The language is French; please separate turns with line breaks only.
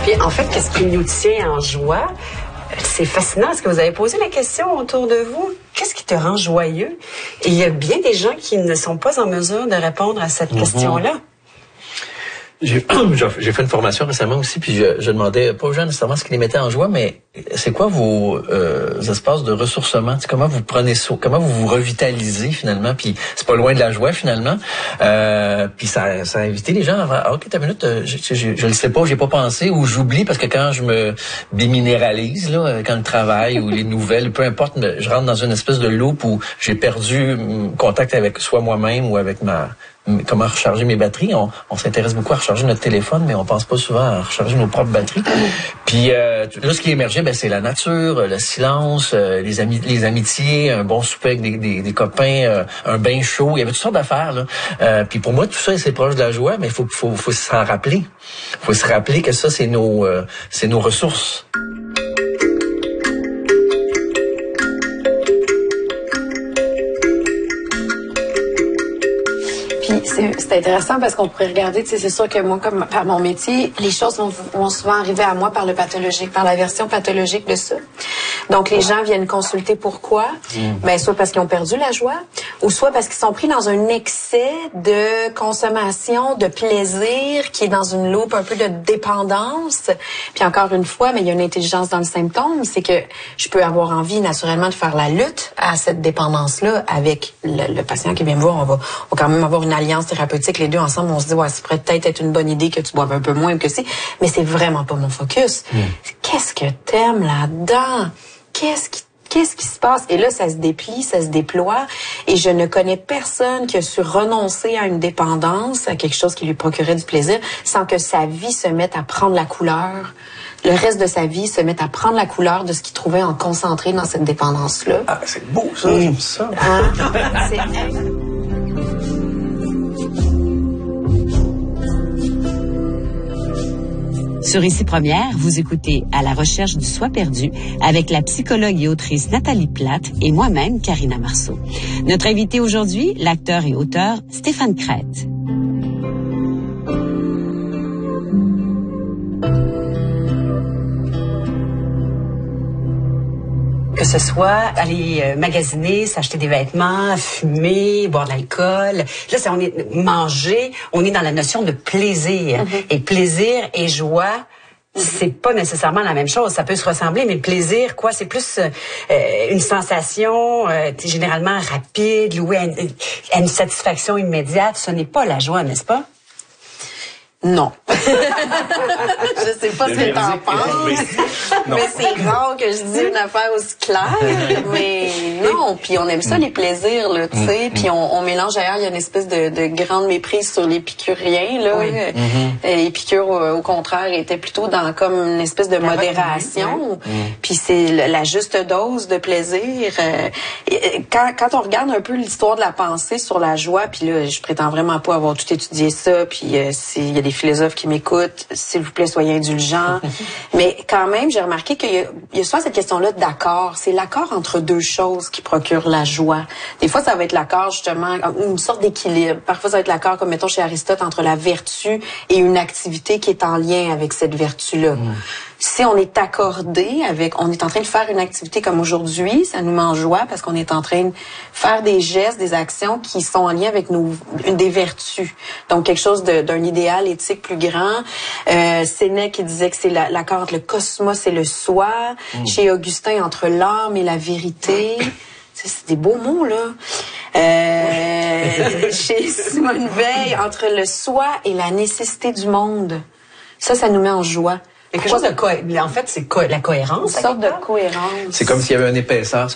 Puis en fait, qu'est-ce qui nous tient en joie? C'est fascinant. Est-ce que vous avez posé la question autour de vous? Qu'est-ce qui te rend joyeux? Et il y a bien des gens qui ne sont pas en mesure de répondre à cette question-là.
J'ai fait une formation récemment aussi, puis je demandais pas aux gens nécessairement ce qui les mettait en joie, mais c'est quoi vos espaces de ressourcement? Comment vous prenez ça? Comment vous vous revitalisez finalement? Puis c'est pas loin de la joie finalement. Puis ça a invité les gens à OK, t'as une minute, je le sais pas, j'ai pas pensé, ou j'oublie parce que quand je me déminéralise, là, quand le travail ou les nouvelles, peu importe, je rentre dans une espèce de loop où j'ai perdu contact avec soit moi-même ou avec comment recharger mes batteries. On s'intéresse beaucoup à recharger notre téléphone, mais on pense pas souvent à recharger nos propres batteries. Puis là, ce qui émergeait, c'est la nature, le silence, les amitiés, un bon souper avec des copains, un bain chaud. Il y avait toutes sortes d'affaires là. Puis pour moi, tout ça, c'est proche de la joie, mais il faut s'en rappeler. Faut se rappeler que ça, c'est nos ressources.
C'est intéressant parce qu'on pourrait regarder, tu sais, c'est sûr que moi, comme par mon métier, les choses vont souvent arriver à moi par le pathologique, par la version pathologique de ça. Donc, les gens viennent consulter pourquoi? Ben, soit parce qu'ils ont perdu la joie, ou soit parce qu'ils sont pris dans un excès de consommation, de plaisir, qui est dans une loupe un peu de dépendance. Puis encore une fois, mais il y a une intelligence dans le symptôme, c'est que je peux avoir envie naturellement de faire la lutte à cette dépendance-là avec le patient qui vient me voir. On va quand même avoir une alliance thérapeutique, les deux ensemble, on se dit, ouais, ça pourrait peut-être être une bonne idée que tu boives un peu moins ou que c'est, mais c'est vraiment pas mon focus. Qu'est-ce que t'aimes là-dedans? Qu'est-ce qui se passe? Et là, ça se déplie, ça se déploie. Et je ne connais personne qui a su renoncer à une dépendance, à quelque chose qui lui procurait du plaisir, sans que sa vie se mette à prendre la couleur. Le reste de sa vie se mette à prendre la couleur de ce qu'il trouvait en concentré dans cette dépendance-là.
Ah, c'est beau, ça, j'aime ça.
Sur Ici Première, vous écoutez À la recherche du soi perdu avec la psychologue et autrice Nathalie Platte et moi-même, Karina Marceau. Notre invité aujourd'hui, l'acteur et auteur Stéphane Crête.
Que ce soit aller magasiner, s'acheter des vêtements, fumer, boire de l'alcool. Là, on est manger, on est dans la notion de plaisir. Et plaisir et joie, c'est pas nécessairement la même chose. Ça peut se ressembler, mais le plaisir, quoi, c'est plus une sensation généralement rapide, louée à une satisfaction immédiate. Ce n'est pas la joie, n'est-ce pas?
Non. Je sais pas ce que t'en penses, mais c'est rare que je dise une affaire aussi claire. Mais non, puis on aime ça les plaisirs, là, tu sais. Puis on mélange ailleurs, il y a une espèce de grande méprise sur l'épicurien, là. Épicure, au contraire, était plutôt dans comme une espèce de modération. Puis c'est la juste dose de plaisir. Quand on regarde un peu l'histoire de la pensée sur la joie, puis là, je prétends vraiment pas avoir tout étudié ça, puis s'il y a des philosophes qui m'écoutent, s'il vous plaît, soyez indulgents. Mais quand même, j'ai remarqué qu'il y a souvent cette question-là d'accord. C'est l'accord entre deux choses qui procure la joie. Des fois, ça va être l'accord, justement, une sorte d'équilibre. Parfois, ça va être l'accord, comme mettons chez Aristote, entre la vertu et une activité qui est en lien avec cette vertu-là. Si on est accordé on est en train de faire une activité comme aujourd'hui, ça nous met en joie parce qu'on est en train de faire des gestes, des actions qui sont en lien avec une des vertus. Donc, quelque chose d'un idéal éthique plus grand. Sénèque qui disait que c'est l'accord entre le cosmos et le soi. Chez Augustin, entre l'âme et la vérité. C'est des beaux mots, là. Chez Simone Veil, entre le soi et la nécessité du monde. Ça nous met en joie.
Quelque chose de en fait, c'est la cohérence.
Une sorte de cohérence.
C'est comme s'il y avait une épaisseur